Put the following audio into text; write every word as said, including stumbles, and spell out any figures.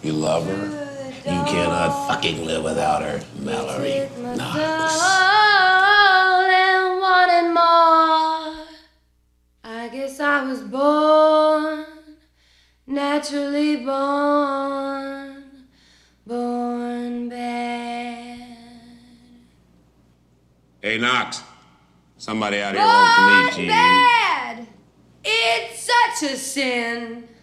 You love her? You cannot fucking live without her, Mallory Knox. And wanted more. I guess I was born, naturally born, born bad. Hey, Knox. Somebody out here wants to meet you. Born bad. It's such a sin.